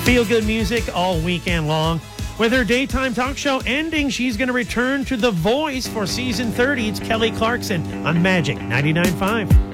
Feel-good music all weekend long. With her daytime talk show ending, she's going to return to The Voice for season 30. It's Kelly Clarkson on Magic 99.5.